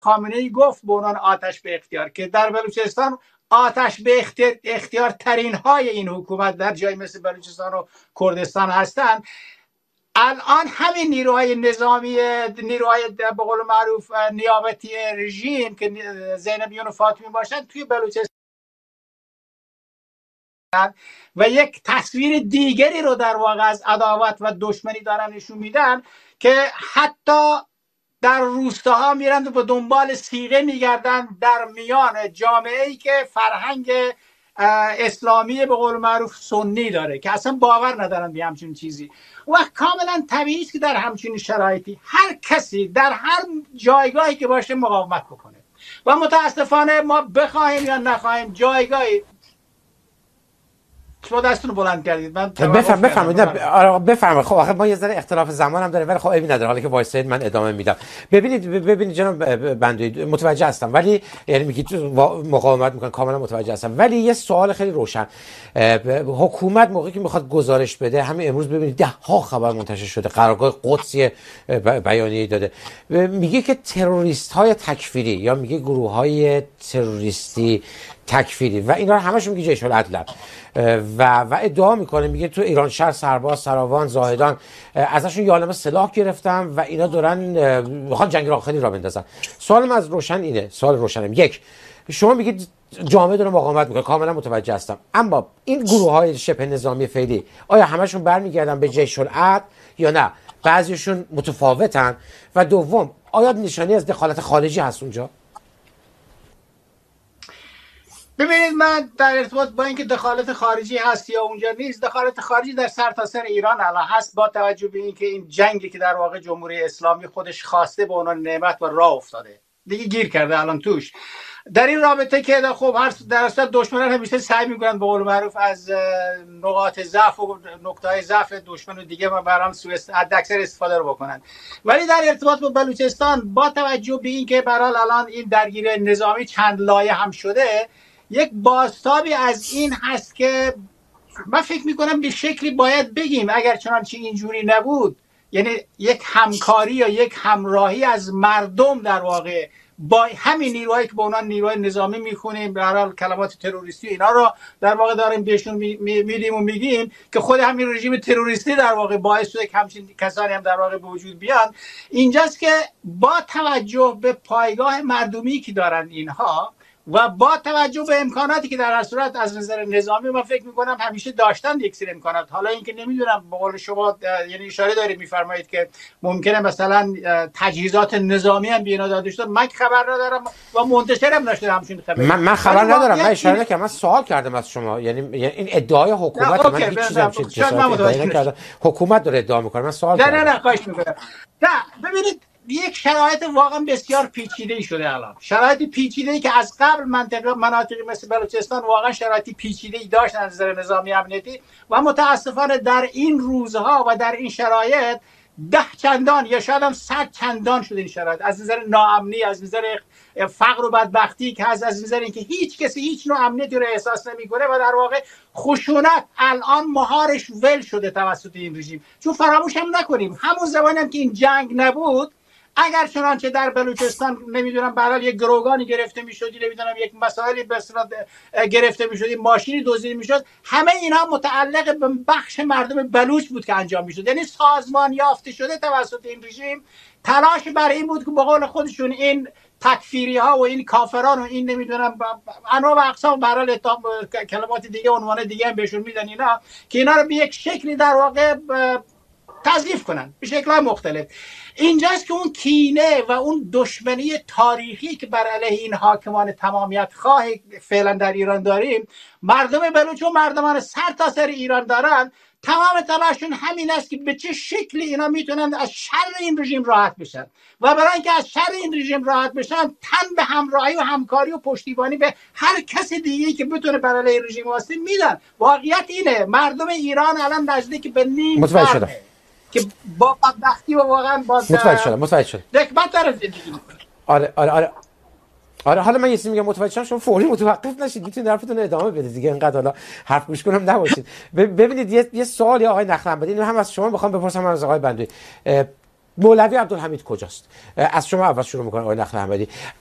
خامنه‌ای گفت به عنوان آتش به اختیار که در بلوچستان آتش به اختیار ترین های این حکومت در جای مثل بلوچستان و کردستان هستند. الان همین نیروهای نظامی، نیروهای به قول معروف نیابتی رژیم که زینبیون و فاطمی باشن توی بلوچستان و یک تصویر دیگری رو در واقع از عداوت و دشمنی دارن نشون میدن که حتی در روستاها میرند و به دنبال صیغه میگردن در میان جامعه ای که فرهنگ اسلامی به قول معروف سنی داره که اصلا باور ندارن به همچین چیزی. و کاملا طبیعی است که در همچین شرایطی هر کسی در هر جایگاهی که باشه مقاومت بکنه و متاسفانه ما بخوایم یا نخواهیم جایگاهی. شما دستتون بلند کردید. من بفرمایید. خب آخه ما یه ذره اختلاف زمان هم داره ولی خب عیبی نداره. حالا که وایسید من ادامه میدم. ببینید جناب بندوی متوجه هستم ولی یعنی میگید مقاومت میکنن، کاملا متوجه هستم ولی یه سوال خیلی روشن. حکومت موقعی که میخواد گزارش بده، همین امروز ببینید ده ها خبر منتشر شده، قرارگاه قدسی بیانیه‌ای داده، میگه که تروریست های تکفیری یا میگه گروه های تروریستی تکفیری و اینا رو همشون میگه جیش العدل و ادعا میکنه، میگه تو ایران شهر سرباز، سراوان، زاهدان ازشون یه عالمه سلاح گرفتم و اینا دارن میخوان جنگ راخلی را بندازن. سوالم از روشن اینه، سوال روشنم، یک، شما میگید جامعه داره مقاومت میکنه، کاملا متوجه هستم، اما این گروه های شبه نظامی فعلی آیا همشون برمیگردن به جیش العدل یا نه بعضیشون متفاوتن؟ و دوم، آیا نشانی از دخالت خارجی هست اونجا؟ ببینید من در ارتباط با اینکه دخالت خارجی هست یا اونجا نیست، دخالت خارجی در سرتاسر ایران الان هست با توجه به اینکه این جنگی که در واقع جمهوری اسلامی خودش خواسته به عنوان نعمت و راه افتاده دیگه گیر کرده الان توش. در این رابطه که خب هر در اصل دشمنان همیشه سعی میکنن به قول معروف از نقاط ضعف و نقطه‌های ضعف دشمن و دیگه برام حداکثر استفاده رو بکنن. ولی در ارتباط با بلوچستان با توجه به اینکه برحال الان این درگیری نظامی چند لایه هم شده، یک بازتابی از این هست که من فکر میکنم به شکلی باید بگیم اگر چنانچه اینجوری نبود، یعنی یک همکاری یا یک همراهی از مردم در واقع با همین نیروهایی که به عنوان نیروهای نظامی میخونیم، به هر حال کلمات تروریستی اینا رو در واقع داریم بهشون میدیم و میگیم که خود همین رژیم تروریستی در واقع باعث شده که همچین کسانی هم در واقع به وجود بیان. اینجاست که با توجه به پایگاه مردمی که دارن اینها و با توجه به امکاناتی که در هر صورت از نظر نظامی من فکر میکنم همیشه داشتن یک سری امکانات، حالا اینکه نمیدونم به قول شما یعنی اشاره دارید میفرمایید که ممکنه مثلا تجهیزات نظامی هم بینا داده شده، من خبر ندارم و منتشرم نشده همچین خبری. من خبر ندارم، من اشاره نکردم، من سوال کردم از شما، یعنی این ادعای حکومت، من هیچ چیزی نکردم، حکومت داره ادعا میکنه، من سوال کردم. نه خواهش میکنم. نه ببینید یک شرایط واقعا بسیار پیچیده‌ای شده الان، شرایط پیچیده‌ای که از قبل مناطقی مثل بلوچستان واقعا شرایط پیچیده‌ای داشتن از نظر نظامی امنیتی و متاسفانه در این روزها و در این شرایط 10 چندان یا شاید هم 100 چندان شده این شرایط از نظر ناامنی، از نظر فقر و بدبختی که از نظر اینکه هیچ کسی هیچ نوع امنیتی رو احساس نمی‌کنه و در واقع خشونت الان مهارش ول شده توسط این رژیم. چون فراموش هم نکنیم همون زمانی هم که این جنگ نبود، اگر چنانچه در بلوچستان نمیدونم برای یک گروگانی گرفته میشدی، نمیدونم یک مسائلی به اصطلاح گرفته میشدی، ماشینی دزدیده میشد، همه اینها متعلق به بخش مردم بلوچ بود که انجام میشد. یعنی سازمان یافته شده توسط این رژیم تلاش برای این بود که به قول خودشون این تکفیری ها و این کافران و این نمیدونم انواع و اقسام برای کلمات دیگه عنوان دیگه هم بهشون میدن اینا، که اینا رو به یک شکلی در واقع تضعیف کنن به شکل‌های مختلف. اینجاست که اون کینه و اون دشمنی تاریخی که بر علیه این حاکمان تمامیت خواه فعلا در ایران داریم، مردم بلوچ و مردمان سر تا سر ایران دارن، تمام تلاششون همین است که به چه شکلی اینا میتونن از شر این رژیم راحت بشن و برای اینکه از شر این رژیم راحت بشن تن به همراهی و همکاری و پشتیبانی به هر کس دیگه‌ای که بتونه بر علیه رژیم واسطه میدن. واقعیت اینه مردم ایران الان نزدیک به نیم متوجه که با بدبختی و واقعا با متوجه شدم دکمت داره زندگی میکنه. آره حالا من یه چیزی میگم، متوجه شدم، شما فوری متوقف نشید، میتونید حرفتون رو ادامه بدید دیگه، اینقدر حالا حرف گوش کنم نباشید. ببینید یه سوالی آقای نخلنبری هم از شما میخوام بپرسم، از آقای بندوی مولوی عبدالحمید کجاست؟ از شما اول شروع میکنم آقای نخل احمدی.